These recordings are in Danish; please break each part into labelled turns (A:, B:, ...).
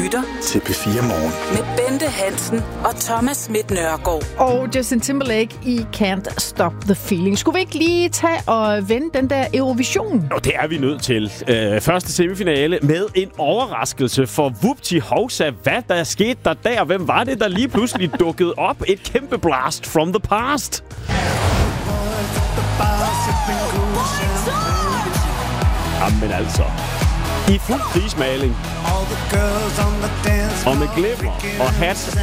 A: lytter
B: til P4 Morgen
A: med Bente Hansen og Thomas Schmidt Nørgaard.
C: Og Justin Timberlake i Can't Stop the Feeling. Skulle vi ikke lige tage og vende den der Eurovision?
D: Og det er vi nødt til. Første semifinale med en overraskelse for Vupti Hovsa. Hvad der skete der? Hvem var det, der lige pludselig dukkede op? Et kæmpe blast from the past. Jamen altså. I fuld krigsmaling. Og med glimmer og hat.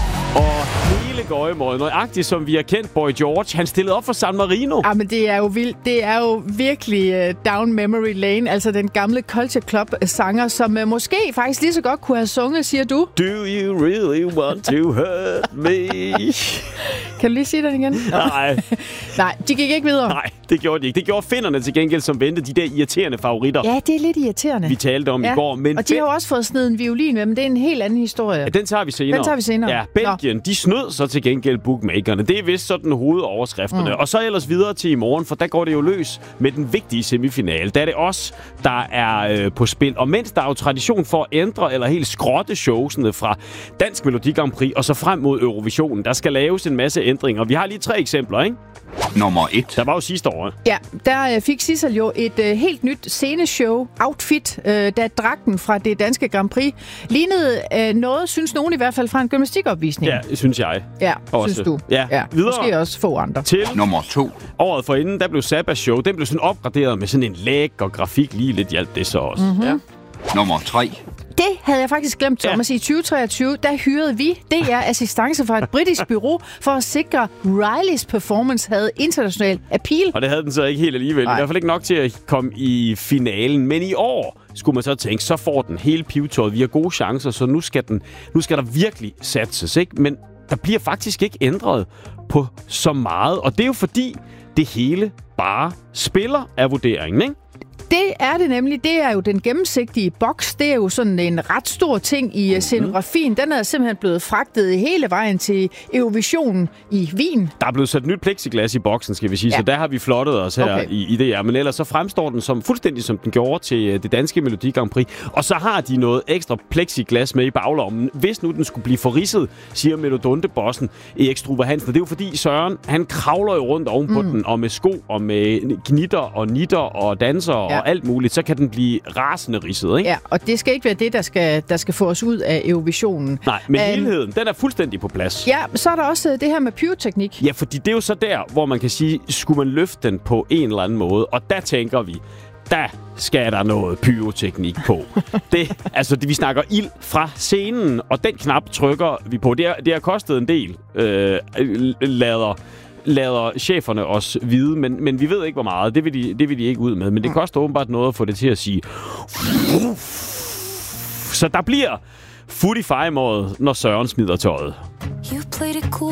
D: Og hele gøjemåden, nøjagtigt som vi har kendt Boy George, han stillede op for San Marino.
C: Ja, men det er jo vildt. Det er jo virkelig down memory lane, altså den gamle Culture Club-sanger, som måske faktisk lige så godt kunne have sunget, siger du.
D: Do you really want to hurt me?
C: Kan du lige sige den igen?
D: Nej.
C: Nej, de gik ikke videre.
D: Nej, det gjorde de ikke. Det gjorde finnerne til gengæld, som ventede de der irriterende favoritter.
C: Ja, det er lidt irriterende.
D: Vi talte om i går. Men
C: og de har jo også fået snedet en violin med, men det er en helt anden historie.
D: Ja, den tager vi senere. Ja, Belgien, de snød så til gengæld bookmakerne. Det er vist sådan hovedoverskrifterne. Og så ellers videre til i morgen, for der går det jo løs med den vigtige semifinale. Der er det os, der er på spil. Og mens der er jo tradition for at ændre eller helt skrotte showsene fra Dansk Melodi Grand Prix og så frem mod Eurovisionen, der skal laves en masse ændringer. Vi har lige 3 eksempler, ikke?
B: Nummer 1.
D: Der var jo sidste år.
C: Ja, der fik Sissel jo et helt nyt sceneshow-outfit, da dragten fra det danske Grand Prix lignede noget, synes nogen i hvert fald, fra en gymnastikopvisning.
D: Ja, synes jeg.
C: Ja,
D: også.
C: synes du.
D: Ja, videre.
C: Måske også få andre.
B: Til nummer 2.
D: Året forinden, der blev Sabas show. Den blev sådan opgraderet med sådan en lækker grafik. Lige lidt hjalp det så også.
C: Mm-hmm.
D: Ja.
B: Nummer 3.
C: Det havde jeg faktisk glemt, Thomas. Ja. I 2023, der hyrede vi DR-assistance fra et britisk bureau for at sikre, at Rileys performance havde international appeal.
D: Og det havde den så ikke helt alligevel. Nej. I hvert fald ikke nok til at komme i finalen. Men i år skulle man så tænke, så får den hele pivetøjet. Vi har gode chancer, så nu skal der virkelig satses, ikke? Men der bliver faktisk ikke ændret på så meget. Og det er jo fordi, det hele bare spiller af vurderingen, ikke?
C: Det er det nemlig. Det er jo den gennemsigtige boks. Det er jo sådan en ret stor ting i scenografien. Den er simpelthen blevet fragtet hele vejen til Eurovisionen i Wien.
D: Der er blevet sat nyt plexiglas i boksen, skal vi sige. Ja. Så der har vi flottet os her i det her. Men ellers så fremstår den som fuldstændig som den gjorde til det danske Melodi Grand Prix. Og så har de noget ekstra plexiglas med i baglommen. Hvis nu den skulle blive forridset, siger Melodonte-bossen Erik Struve Hansen. Det er jo fordi Søren, han kravler jo rundt ovenpå den, og med sko og med gnitter og nitter og danser og alt muligt, så kan den blive rasende ridset, ikke?
C: Ja, og det skal ikke være det, der skal få os ud af Eurovisionen.
D: Nej, men helheden, den er fuldstændig på plads.
C: Ja, så er der også det her med pyroteknik.
D: Ja, fordi det er jo så der, hvor man kan sige, skulle man løfte den på en eller anden måde, og der tænker vi, der skal der noget pyroteknik på. Vi snakker ild fra scenen, og den knap trykker vi på. Det har kostet en del, lader cheferne os vide, men vi ved ikke, hvor meget. Det vil de ikke ud med. Men det koster åbenbart noget at få det til at sige. Så der bliver Footy-Fire-måret, når Søren smider tøjet.